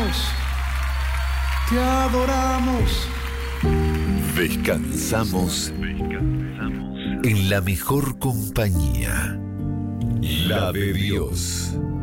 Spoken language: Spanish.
te adoramos. Descansamos en la mejor compañía, la de Dios.